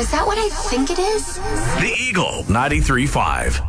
Is that what I think it is? The Eagle 93.5.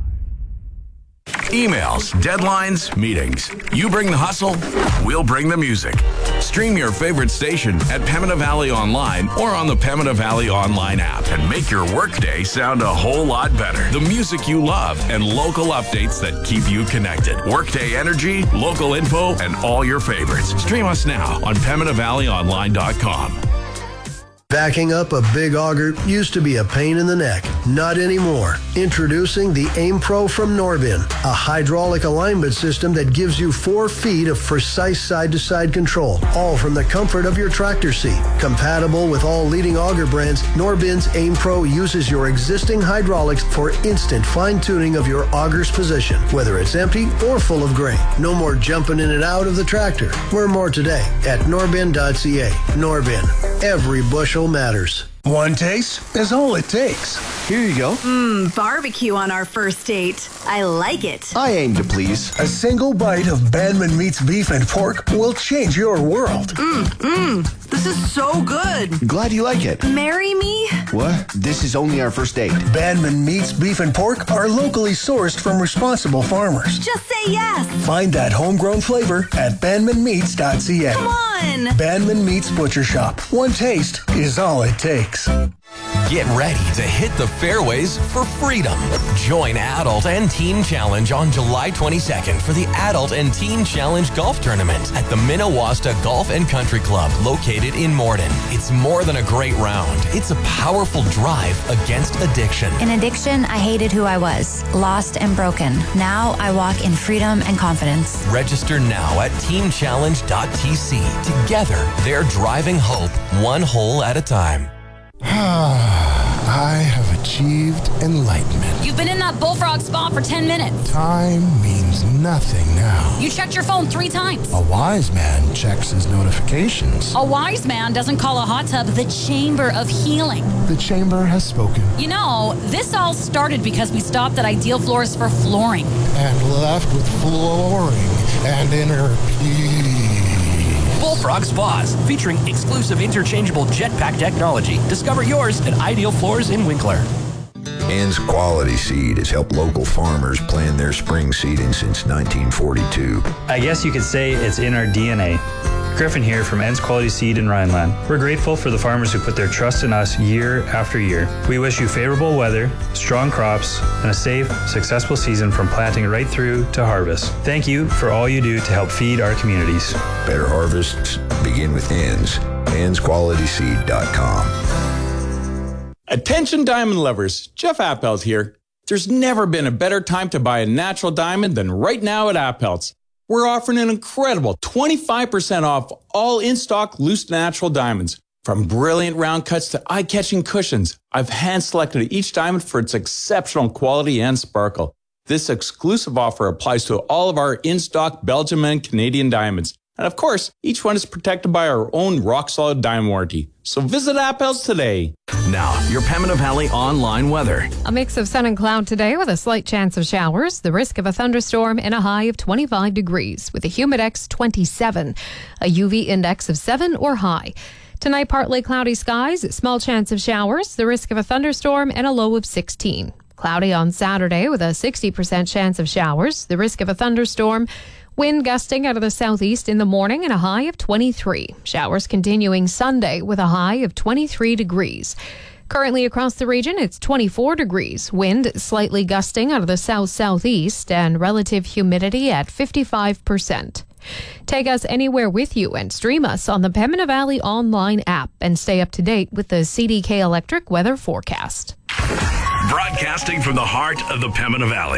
Emails, deadlines, meetings. You bring the hustle, we'll bring the music. Stream your favorite station at Pembina Valley Online or on the Pembina Valley Online app and make your workday sound a whole lot better. The music you love and local updates that keep you connected. Workday energy, local info, and all your favorites. Stream us now on PembinaValleyOnline.com. Backing up a big auger used to be a pain in the neck. Not anymore. Introducing the Aim Pro from Norbin, a hydraulic alignment system that gives you 4 feet of precise side-to-side control, all from the comfort of your tractor seat. Compatible with all leading auger brands, Norbin's Aim Pro uses your existing hydraulics for instant fine-tuning of your auger's position, whether it's empty or full of grain. No more jumping in and out of the tractor. Learn more today at norbin.ca. Norbin. Every bushel matters. One taste is all it takes. Here you go. Barbecue on our first date. I like it. I aim to please. A single bite of Bandman Meats beef and pork will change your world. This is so good. Glad you like it. Marry me? What? This is only our first date. Bandman Meats beef and pork are locally sourced from responsible farmers. Just say yes. Find that homegrown flavor at bandmanmeats.ca. Come on. Bandman Meats Butcher Shop. One taste is all it takes. Get ready to hit the fairways for freedom. Join Adult and Teen Challenge on July 22nd for the Adult and Teen Challenge Golf Tournament at the Minnewasta Golf and Country Club located in Morden. It's more than a great round. It's a powerful drive against addiction. In addiction, I hated who I was, lost and broken. Now I walk in freedom and confidence. Register now at teenchallenge.tc. Together, they're driving hope one hole at a time. I have achieved enlightenment. You've been in that bullfrog spa for 10 minutes. Time means nothing now. You checked your phone 3 times. A wise man checks his notifications. A wise man doesn't call a hot tub the chamber of healing. The chamber has spoken. You know, this all started because we stopped at Ideal Floors for flooring. And left with flooring and inner peace. Bullfrog Spas, featuring exclusive interchangeable jetpack technology. Discover yours at Ideal Floors in Winkler. Ann's Quality Seed has helped local farmers plan their spring seeding since 1942. I guess you could say it's in our DNA. Griffin here from Ann's Quality Seed in Rhineland. We're grateful for the farmers who put their trust in us year after year. We wish you favorable weather, strong crops, and a safe, successful season from planting right through to harvest. Thank you for all you do to help feed our communities. Better harvests begin with Ann's. Ann'sQualitySeed.com. Attention diamond lovers, Jeff Appelt here. There's never been a better time to buy a natural diamond than right now at Appelt's. We're offering an incredible 25% off all in-stock loose natural diamonds. From brilliant round cuts to eye-catching cushions, I've hand-selected each diamond for its exceptional quality and sparkle. This exclusive offer applies to all of our in-stock Belgium and Canadian diamonds. And of course, each one is protected by our own rock-solid diamond warranty. So visit Appel's today. Now, your Pembina Valley Online weather. A mix of sun and cloud today with a slight chance of showers. The risk of a thunderstorm and a high of 25 degrees with a humidex 27. A UV index of 7 or high. Tonight, partly cloudy skies, small chance of showers. The risk of a thunderstorm and a low of 16. Cloudy on Saturday with a 60% chance of showers. The risk of a thunderstorm. Wind gusting out of the southeast in the morning and a high of 23. Showers continuing Sunday with a high of 23 degrees. Currently across the region, it's 24 degrees. Wind slightly gusting out of the south-southeast and relative humidity at 55%. Take us anywhere with you and stream us on the Pembina Valley Online app and stay up to date with the CDK Electric weather forecast. Broadcasting from the heart of the Pembina Valley.